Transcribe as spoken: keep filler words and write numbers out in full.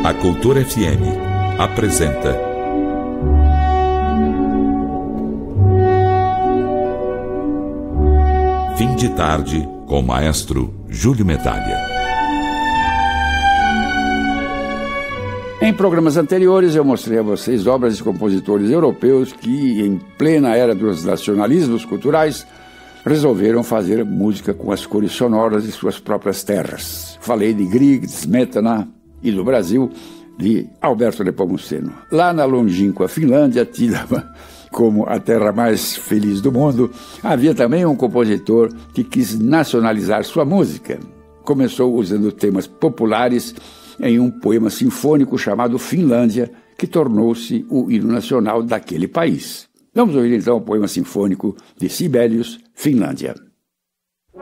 A Cultura F M apresenta Fim de Tarde com o maestro Júlio Medalha. Em programas anteriores eu mostrei a vocês obras de compositores europeus que, em plena era dos nacionalismos culturais, resolveram fazer música com as cores sonoras de suas próprias terras. Falei de Grieg, de Smetana e do Brasil, de Alberto Nepomuceno. Lá na longínqua Finlândia, tida como a terra mais feliz do mundo, havia também um compositor que quis nacionalizar sua música. Começou usando temas populares em um poema sinfônico chamado Finlândia, que tornou-se o hino nacional daquele país. Vamos ouvir então o poema sinfônico de Sibelius, Finlândia.